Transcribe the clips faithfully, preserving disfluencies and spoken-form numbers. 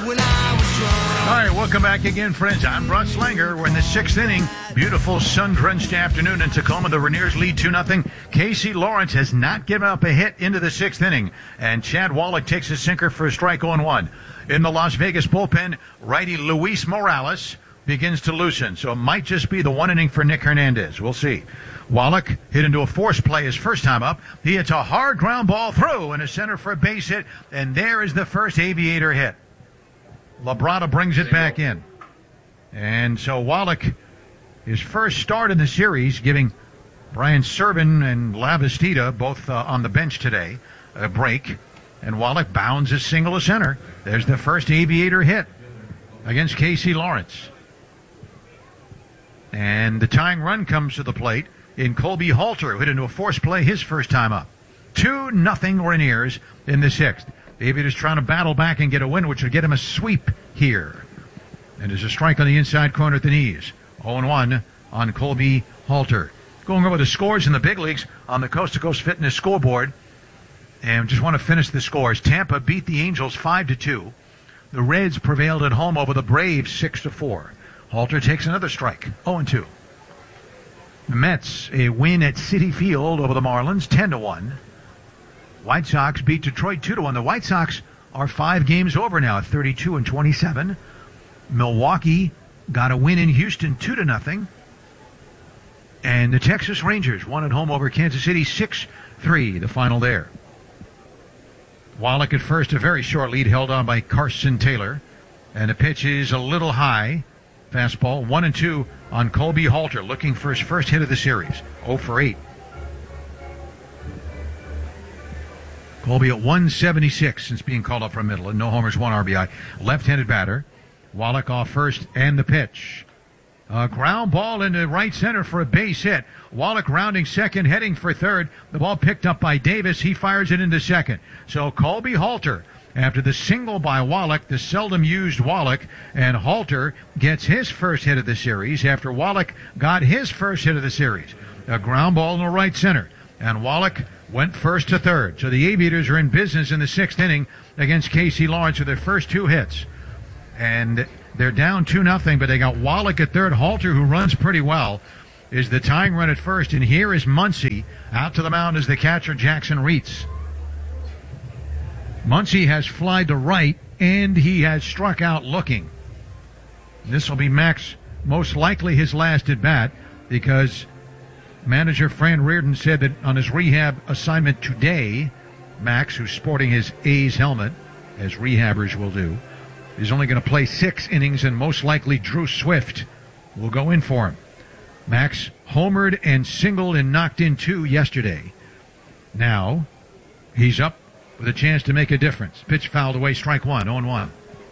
when I was drunk. All right, welcome back again, friends. I'm Russ Langer. We're in the sixth inning. Beautiful sun-drenched afternoon in Tacoma. The Rainiers lead two nothing. Casey Lawrence has not given up a hit into the sixth inning. And Chad Wallach takes a sinker for a strike oh one. In the Las Vegas bullpen, righty Luis Morales begins to loosen. So it might just be the one inning for Nick Hernandez. We'll see. Wallach hit into a force play his first time up. He hits a hard ground ball through in a center for a base hit. And there is the first Aviator hit. Labrada brings it back in. And so Wallach, his first start in the series, giving Brian Serven and Lavastida, both uh, on the bench today, a break. And Wallach bounds a single to center. There's the first Aviator hit against Casey Lawrence. And the tying run comes to the plate in Colby Halter, who hit into a force play his first time up. two nothing Rainiers in the sixth. The Aviators trying to battle back and get a win, which would get him a sweep here. And there's a strike on the inside corner at the knees. oh one on Colby Halter. Going over the scores in the big leagues on the Coast to Coast Fitness scoreboard. And just want to finish the scores. Tampa beat the Angels five to two. The Reds prevailed at home over the Braves six to four. Halter takes another strike, oh two. The Mets, a win at Citi Field over the Marlins, ten to one. White Sox beat Detroit two to one. The White Sox are five games over now at thirty-two and twenty-seven. Milwaukee got a win in Houston two to nothing. And the Texas Rangers won at home over Kansas City six three, the final there. Wallach at first, a very short lead held on by Carson Taylor. And the pitch is a little high. Fastball, one and two on Colby Halter, looking for his first hit of the series. oh for eight. Colby at one seventy-six since being called up from Midland. No homers, one R B I. Left-handed batter. Wallach off first and the pitch. A ground ball into right center for a base hit. Wallach rounding second, heading for third. The ball picked up by Davis. He fires it into second. So Colby Halter, after the single by Wallach, the seldom used Wallach, and Halter gets his first hit of the series after Wallach got his first hit of the series. A ground ball in the right center. And Wallach went first to third. So the Aviators are in business in the sixth inning against Casey Lawrence with their first two hits. And they're down two nothing, but they got Wallach at third. Halter, who runs pretty well, is the tying run at first. And here is Muncy. Out to the mound is the catcher, Jackson Reitz. Muncy has flied to right, and he has struck out looking. This will be Max, most likely his last at bat, because manager Fran Reardon said that on his rehab assignment today, Max, who's sporting his A's helmet, as rehabbers will do, is only going to play six innings, and most likely Drew Swift will go in for him. Max homered and singled and knocked in two yesterday. Now, he's up with a chance to make a difference. Pitch fouled away, strike one, oh one.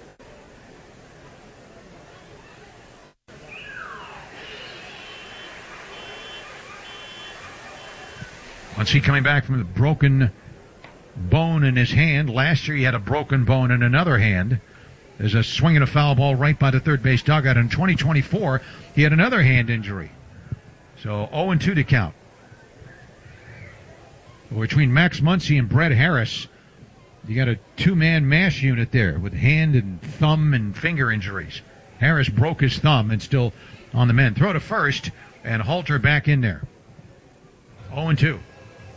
Once he coming back from the broken bone in his hand. Last year he had a broken bone in another hand. There's a swing and a foul ball right by the third base dugout. In twenty twenty-four, he had another hand injury. So oh and two to count. Between Max Muncy and Brett Harris, you got a two-man mash unit there with hand and thumb and finger injuries. Harris broke his thumb and still on the mend. Throw to first, and Halter back in there. oh and two.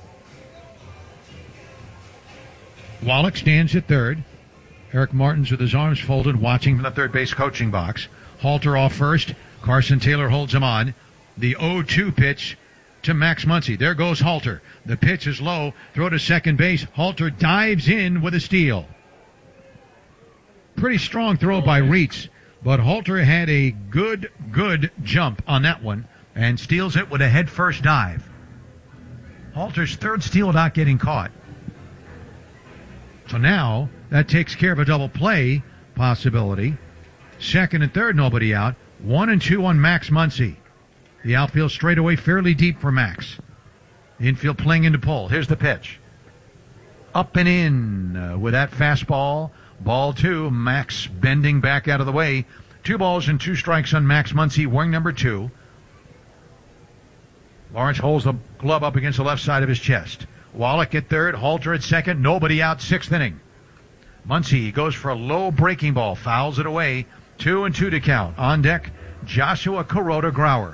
Wallach stands at third. Eric Martins with his arms folded, watching from the third base coaching box. Halter off first. Carson Taylor holds him on. The oh two pitch to Max Muncy. There goes Halter. The pitch is low. Throw to second base. Halter dives in with a steal. Pretty strong throw by Reitz, but Halter had a good, good jump on that one and steals it with a head-first dive. Halter's third steal without getting caught. So now that takes care of a double play possibility. Second and third, nobody out. One and two on Max Muncy. The outfield straightaway fairly deep for Max. The infield playing into pull. Here's the pitch. Up and in uh, with that fastball. Ball two. Max bending back out of the way. Two balls and two strikes on Max Muncy. Wing number two. Lawrence holds the glove up against the left side of his chest. Wallach at third. Halter at second. Nobody out. Sixth inning. Muncy goes for a low breaking ball, fouls it away. Two and two to count. On deck, Joshua Kuroda Grauer.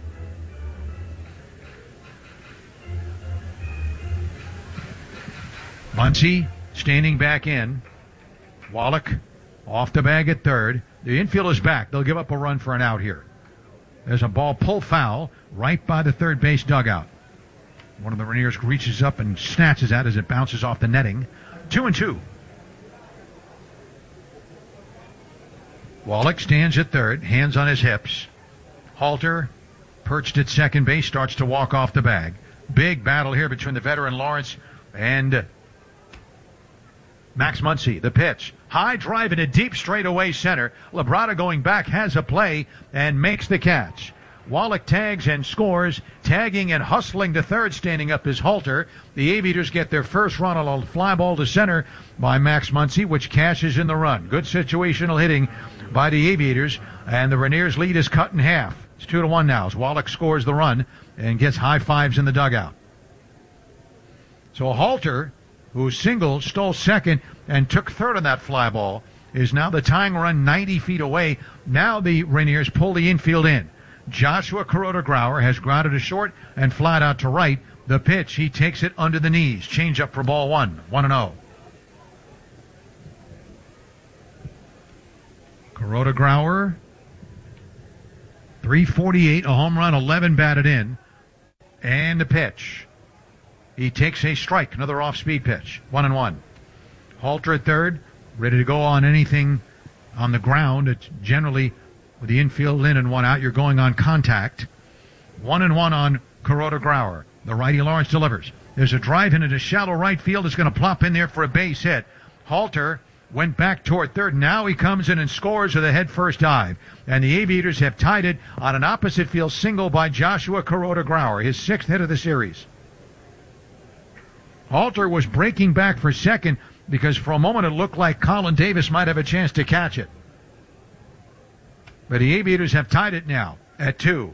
Muncy standing back in. Wallach off the bag at third. The infield is back. They'll give up a run for an out here. There's a ball pull foul right by the third base dugout. One of the Rainiers reaches up and snatches that as it bounces off the netting. Two and two. Wallach stands at third, hands on his hips. Halter, perched at second base, starts to walk off the bag. Big battle here between the veteran Lawrence and Max Muncy. The pitch. High drive in a deep straightaway center. Labrada going back has a play and makes the catch. Wallach tags and scores. Tagging and hustling to third, standing up is Halter. The Aviators get their first run on a fly ball to center by Max Muncy, which cashes in the run. Good situational hitting by the Aviators, and the Rainiers lead is cut in half. It's two to one now as Wallach scores the run and gets high fives in the dugout. So Halter, who singled, stole second, and took third on that fly ball, is now the tying run ninety feet away. Now the Rainiers pull the infield in. Joshua Kuroda Grauer has grounded to short and flat out to right. The pitch, he takes it under the knees. Change up for ball one. one and oh. Kuroda Grauer, three forty-eight, a home run, eleven batted in. And the pitch. He takes a strike, another off-speed pitch. One and one. Halter at third, ready to go on anything on the ground. It's generally with the infield in and one out, you're going on contact. One and one on Kuroda Grauer. The righty Lawrence delivers. There's a drive into shallow right field. It's going to plop in there for a base hit. Halter went back toward third. Now he comes in and scores with a head-first dive. And the Aviators have tied it on an opposite field single by Joshua Kuroda Grauer, his sixth hit of the series. Halter was breaking back for second because for a moment it looked like Colin Davis might have a chance to catch it. But the Aviators have tied it now at two.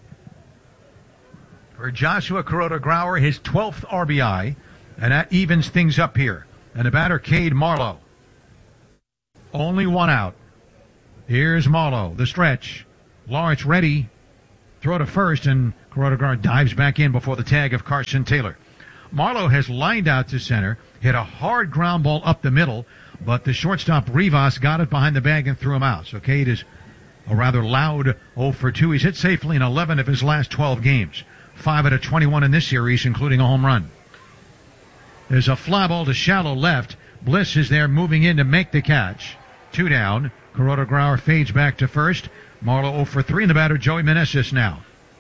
For Joshua Kuroda Grauer, his twelfth R B I, and that evens things up here. And the batter, Cade Marlowe. Only one out. Here's Marlowe, the stretch. Lawrence ready. Throw to first, and Kuroda Grauer dives back in before the tag of Carson Taylor. Marlowe has lined out to center, hit a hard ground ball up the middle, but the shortstop Rivas got it behind the bag and threw him out. So Cade is a rather loud oh for two. He's hit safely in eleven of his last twelve games. five out of twenty-one in this series, including a home run. There's a fly ball to shallow left. Bliss is there moving in to make the catch. Two down. Kuroda Grauer fades back to first. Marlowe oh for three, and the batter Joey Meneses now.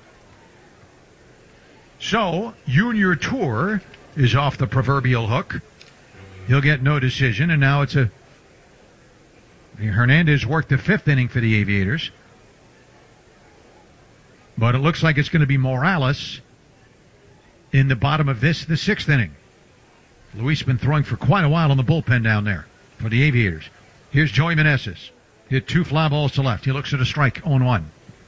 So, Junior Tour is off the proverbial hook. He'll get no decision, and now it's a... Hernandez worked the fifth inning for the Aviators. But it looks like it's going to be Morales in the bottom of this, the sixth inning. Luis has been throwing for quite a while in the bullpen down there for the Aviators. Here's Joey Meneses. Hit two fly balls to left. He looks at a strike, oh and one.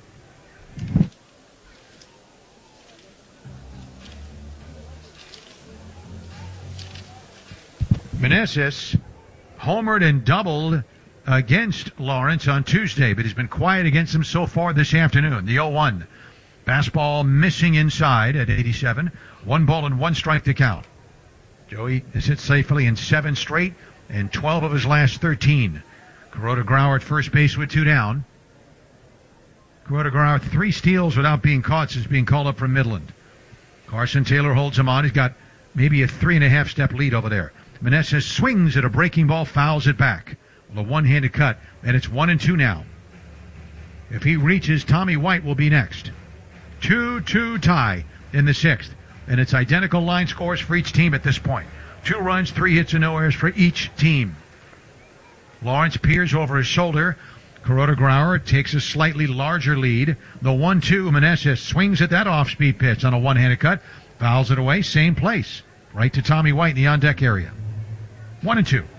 Meneses homered and doubled against Lawrence on Tuesday, but he's been quiet against him so far this afternoon. The oh one. Fastball missing inside at eighty-seven. One ball and one strike to count. Joey has hit safely in seven straight and twelve of his last thirteen. Kuroda Grauer at first base with two down. Kuroda Grauer, three steals without being caught since being called up from Midland. Carson Taylor holds him on. He's got maybe a three and a half step lead over there. Meneses swings at a breaking ball, fouls it back. Well, a one-handed cut, and it's one and two now. If he reaches, Tommy White will be next. two two tie in the sixth, and it's identical line scores for each team at this point. Two runs, three hits, and no errors for each team. Lawrence peers over his shoulder. Kuroda Grauer takes a slightly larger lead. The one two, Meneses swings at that off-speed pitch on a one-handed cut, fouls it away, same place, right to Tommy White in the on-deck area. One and two.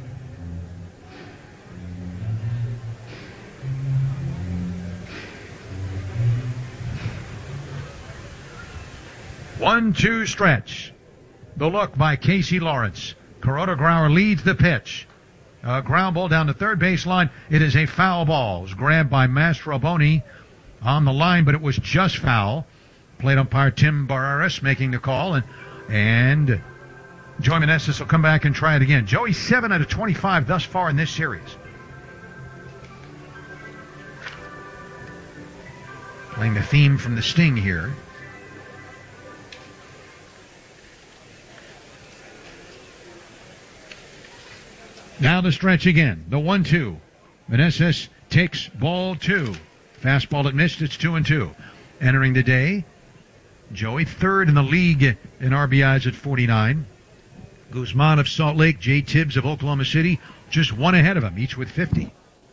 One two stretch. The look by Casey Lawrence. Kuroda Grauer leads the pitch. Uh, ground ball down the third baseline. It is a foul ball. It was grabbed by Mastroboni on the line, but it was just foul. Plate umpire Tim Barreras making the call, and and Joey Meneses will come back and try it again. Joey, seven out of twenty-five thus far in this series. Playing the theme from The Sting here. Now the stretch again. The one two. Meneses takes ball two. Fastball that missed. It's two and two. Entering the day, Joey third in the league in R B Is at forty-nine. Guzman of Salt Lake, Jay Tibbs of Oklahoma City, just one ahead of him, each with fifty.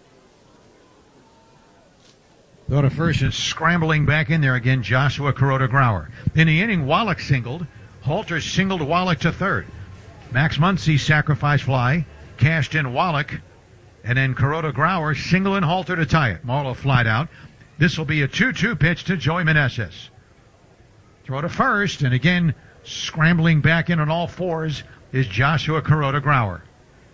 Go to first and scrambling back in there again, Joshua Kuroda-Grauer. In the inning, Wallach singled. Halter singled Wallach to third. Max Muncy sacrifice fly, cashed in Wallach, and then Kuroda-Grauer single and Halter to tie it. Marlowe flied out. This will be a two two pitch to Joey Meneses. Throw to first, and again, scrambling back in on all fours is Joshua Kuroda-Grauer.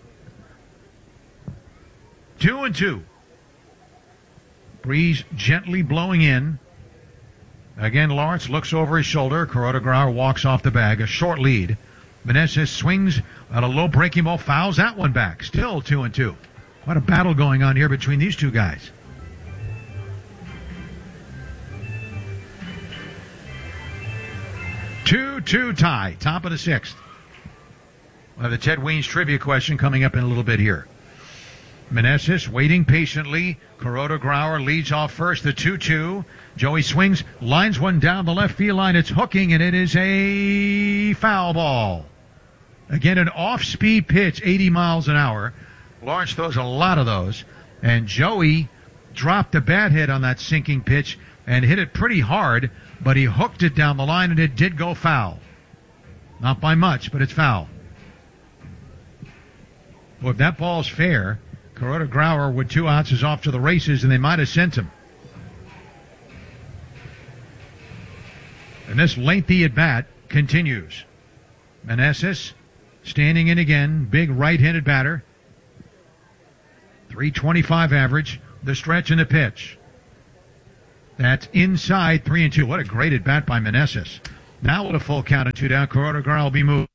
Two and two. Breeze gently blowing in. Again, Lawrence looks over his shoulder. Kuroda-Grauer walks off the bag. A short lead. Meneses swings at a low breaking ball, fouls that one back. Still two and two. What a battle going on here between these two guys. two two tie. Top of the sixth. We'll have the Ted Weens trivia question coming up in a little bit here. Meneses waiting patiently. Kuroda-Grauer leads off first, the two two. Joey swings, lines one down the left field line. It's hooking, and it is a foul ball. Again, an off-speed pitch, eighty miles an hour. Lawrence throws a lot of those. And Joey dropped a bat hit on that sinking pitch and hit it pretty hard, but he hooked it down the line, and it did go foul. Not by much, but it's foul. Well, if that ball's fair, Kuroda-Grauer with two outs is off to the races, and they might have sent him. And this lengthy at-bat continues. Meneses standing in again, big right-handed batter. three twenty-five average, the stretch and the pitch. That's inside, three and two. What a great at-bat by Meneses. Now with a full count of two down, Kuroda-Grauer will be moved.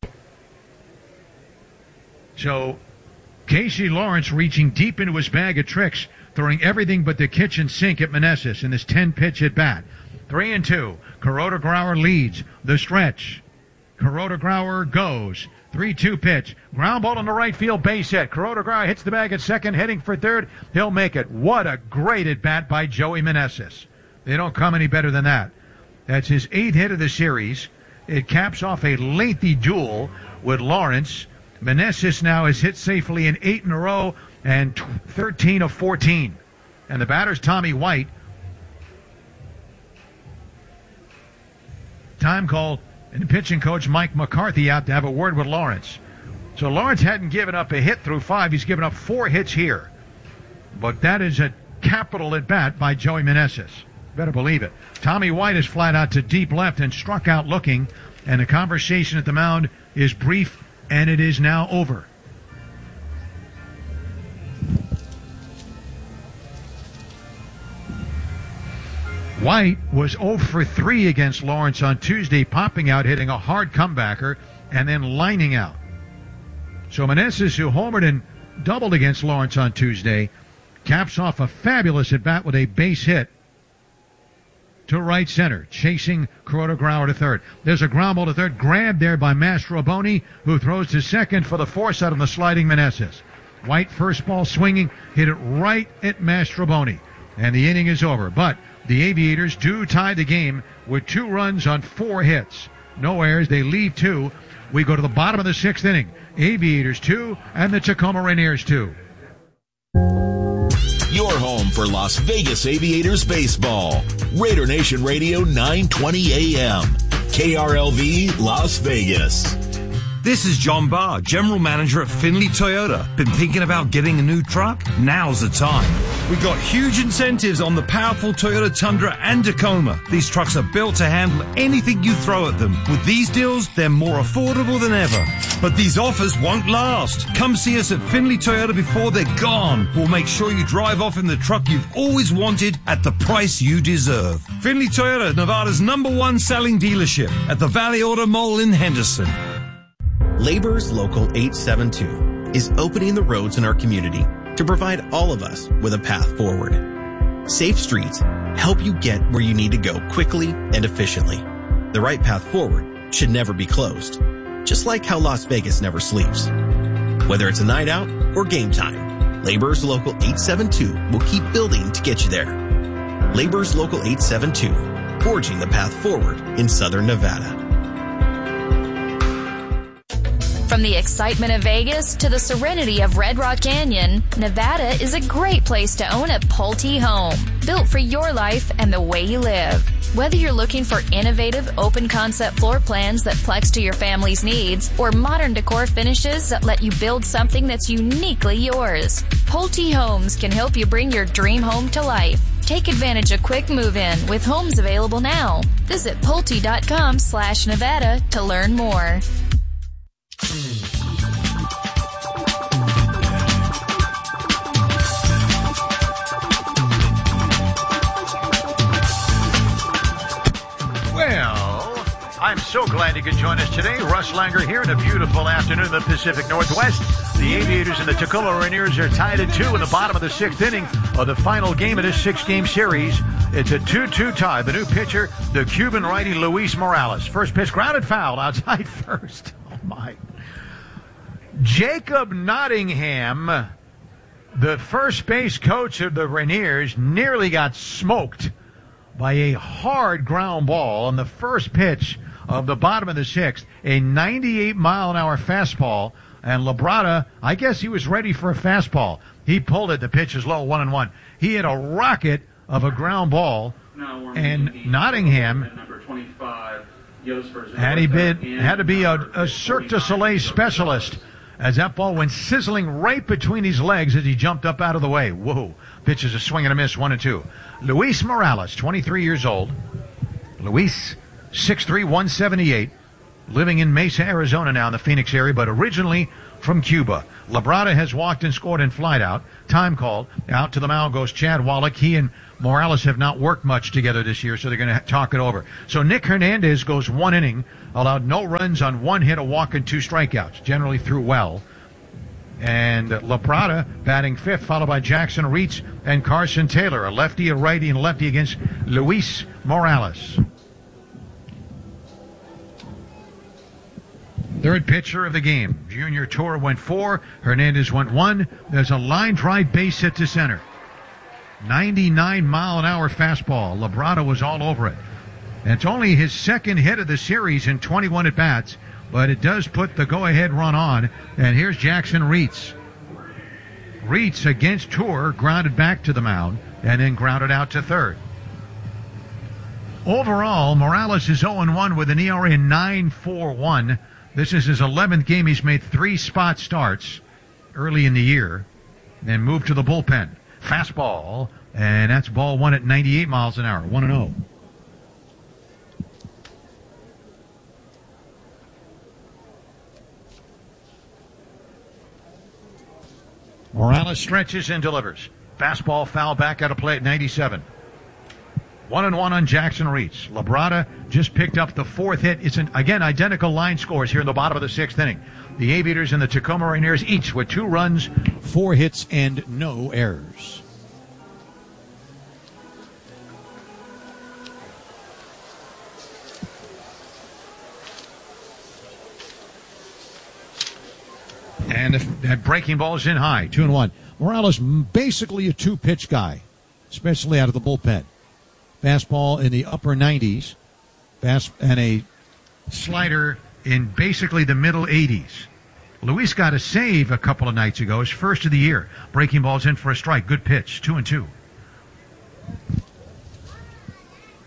So Casey Lawrence reaching deep into his bag of tricks, throwing everything but the kitchen sink at Meneses in this ten-pitch at-bat. Three and two. Kuroda-Grauer leads the stretch. Kuroda-Grauer goes. three two pitch. Ground ball in the right field, base hit. Kuroda-Grauer hits the bag at second, heading for third. He'll make it. What a great at-bat by Joey Meneses. They don't come any better than that. That's his eighth hit of the series. It caps off a lengthy duel with Lawrence. Meneses now has hit safely in eight in a row and thirteen of fourteen. And the batter's Tommy White. Time call, and pitching coach Mike McCarthy out to have a word with Lawrence. So Lawrence hadn't given up a hit through five. He's given up four hits here. But that is a capital at bat by Joey Meneses. Better believe it. Tommy White is flat out to deep left and struck out looking. And the conversation at the mound is brief, and it is now over. White was oh for three against Lawrence on Tuesday, popping out, hitting a hard comebacker, and then lining out. So Meneses, who homered and doubled against Lawrence on Tuesday, caps off a fabulous at-bat with a base hit to right center, chasing Kuroda-Grauer to third. There's a ground ball to third, grabbed there by Mastroboni, who throws to second for the force out of the sliding Meneses. White, first ball swinging, hit it right at Mastroboni, and the inning is over. But the Aviators do tie the game with two runs on four hits. No errors. They leave two. We go to the bottom of the sixth inning. Aviators two and the Tacoma Rainiers two. Your home for Las Vegas Aviators baseball. Raider Nation Radio nine twenty A M. K R L V Las Vegas. This is John Barr, General Manager at Finley Toyota. Been thinking about getting a new truck? Now's the time. We got huge incentives on the powerful Toyota Tundra and Tacoma. These trucks are built to handle anything you throw at them. With these deals, they're more affordable than ever. But these offers won't last. Come see us at Finley Toyota before they're gone. We'll make sure you drive off in the truck you've always wanted at the price you deserve. Finley Toyota, Nevada's number one selling dealership at the Valley Auto Mall in Henderson. Labor's Local eight seven two is opening the roads in our community to provide all of us with a path forward. Safe streets help you get where you need to go quickly and efficiently. The right path forward should never be closed, just like how Las Vegas never sleeps. Whether it's a night out or game time, Labor's Local eight seven two will keep building to get you there. Labor's Local eight seven two, forging the path forward in Southern Nevada. From the excitement of Vegas to the serenity of Red Rock Canyon, Nevada is a great place to own a Pulte home, built for your life and the way you live. Whether you're looking for innovative, open-concept floor plans that flex to your family's needs, or modern decor finishes that let you build something that's uniquely yours, Pulte Homes can help you bring your dream home to life. Take advantage of quick move-in with homes available now. Visit Pulte.com slash Nevada to learn more. Well, I'm so glad you could join us today. Russ Langer here in a beautiful afternoon in the Pacific Northwest. The Aviators and the Tacoma Rainiers are tied at two in the bottom of the sixth inning of the final game of this six-game series. It's a two two tie. The new pitcher, the Cuban righty Luis Morales. First pitch, grounded foul outside first. Oh, my. Jacob Nottingham, the first base coach of the Rainiers, nearly got smoked by a hard ground ball on the first pitch of the bottom of the sixth, a ninety-eight mile an hour fastball, and Labrada, I guess he was ready for a fastball. He pulled it. The pitch is low, one and one. He hit a rocket of a ground ball, and Nottingham had he been had to be a, a Cirque du Soleil specialist, as that ball went sizzling right between his legs as he jumped up out of the way. Whoa. Pitch is a swing and a miss, one and two. Luis Morales, twenty-three years old. Luis, six three, one seventy-eight. Living in Mesa, Arizona now in the Phoenix area, but originally from Cuba. Labrada has walked and scored in flight out. Time called. Out to the mound goes Chad Wallach. He and Morales have not worked much together this year, so they're going to talk it over. So Nick Hernandez goes one inning, allowed no runs on one hit, a walk, and two strikeouts. Generally threw well. And Labrada batting fifth, followed by Jackson Reitz and Carson Taylor. A lefty, a righty, and a lefty against Luis Morales. Third pitcher of the game. Junior Tour went four. Hernandez went one. There's a line drive base hit to center. ninety-nine mile an hour fastball. Labrada was all over it. And it's only his second hit of the series in twenty-one at-bats, but it does put the go-ahead run on. And here's Jackson Reitz. Reitz against Tour, grounded back to the mound, and then grounded out to third. Overall, Morales is oh and one with an E R A nine point four one. This is his eleventh game. He's made three spot starts early in the year, then moved to the bullpen. Fastball, and that's ball one at ninety-eight miles an hour, one and oh. Morales stretches and delivers. Fastball foul back out of play at ninety-seven. One and one on Jackson Reitz. Labrada just picked up the fourth hit. It's an, again, identical line scores here in the bottom of the sixth inning. The Aviators and the Tacoma Rainiers each with two runs, four hits, and no errors. And if that breaking ball is in high, two and one. Morales basically a two-pitch guy, especially out of the bullpen. Fastball in the upper nineties, fast and a slider in basically the middle eighties. Luis got a save a couple of nights ago, his first of the year. Breaking ball's in for a strike. Good pitch, two and two.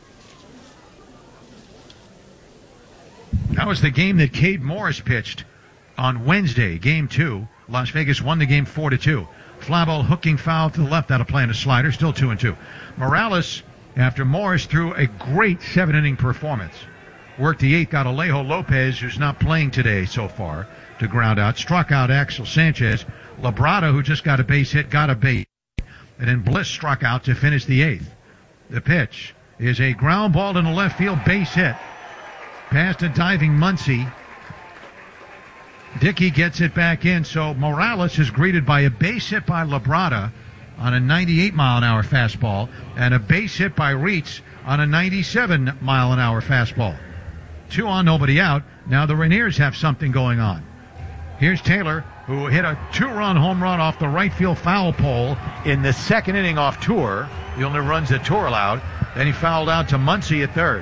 That was the game that Cade Morris pitched on Wednesday, game two. Las Vegas won the game four to two. Fly ball hooking foul to the left out of play and a slider, still two and two. Morales, after Morris threw a great seven-inning performance, worked the eighth, got Alejo Lopez, who's not playing today so far, to ground out. Struck out Axel Sanchez. Labrada, who just got a base hit, got a base. And then Bliss struck out to finish the eighth. The pitch is a ground ball in the left field, base hit. Past a diving Muncy. Dickey gets it back in, so Morales is greeted by a base hit by Labrada on a ninety-eight mile an hour fastball and a base hit by Reitz on a ninety-seven mile an hour fastball. Two on, nobody out. Now the Rainiers have something going on. Here's Taylor, who hit a two-run home run off the right field foul pole in the second inning off Tour. The only runs that Tour allowed. Then he fouled out to Muncy at third.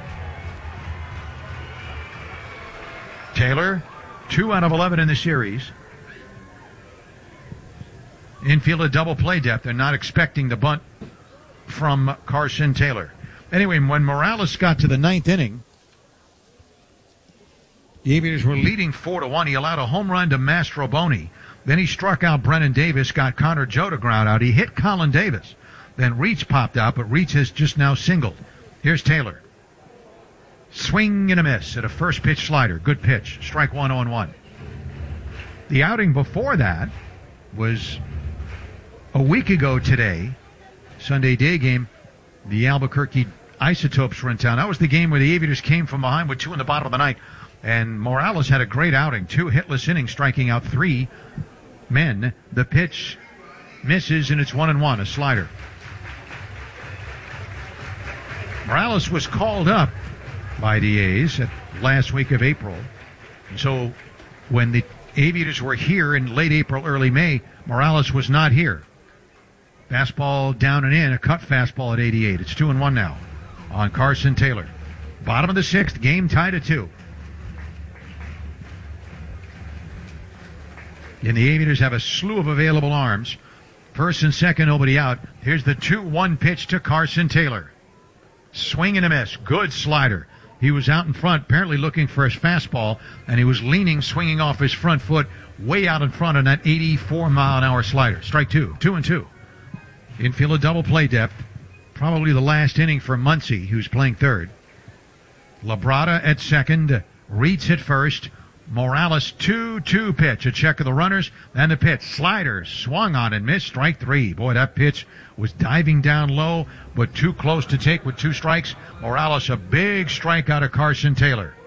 Taylor, two out of eleven in the series. Infield a double play depth. They're not expecting the bunt from Carson Taylor. Anyway, when Morales got to the ninth inning, the Aviators were leading four to one. He allowed a home run to Mastroboni. Then he struck out Brennan Davis, got Connor Joe to ground out. He hit Colin Davis. Then Reitz popped out, but Reitz has just now singled. Here's Taylor. Swing and a miss at a first pitch slider. Good pitch. Strike one on one. The outing before that was a week ago today, Sunday day game. The Albuquerque Isotopes were in town. That was the game where the Aviators came from behind with two in the bottom of the ninth. And Morales had a great outing. Two hitless innings, striking out three men. The pitch misses, and it's one and one, a slider. Morales was called up by the A's at last week of April. And so when the Aviators were here in late April, early May, Morales was not here. Fastball down and in, a cut fastball at eighty-eight. It's two and one now on Carson Taylor. Bottom of the sixth, game tied at two. And the Aviators have a slew of available arms. First and second, nobody out. Here's the two one pitch to Carson Taylor. Swing and a miss. Good slider. He was out in front, apparently looking for his fastball, and he was leaning, swinging off his front foot, way out in front on that eighty-four mile an hour slider. Strike two. Two and two. Infield a double play depth. Probably the last inning for Muncy, who's playing third. Labrada at second. Reitz at first. Morales two two pitch. A check of the runners. Then the pitch. Slider swung on and missed. Strike three. Boy, that pitch was diving down low, but too close to take with two strikes. Morales, a big strike out of Carson Taylor.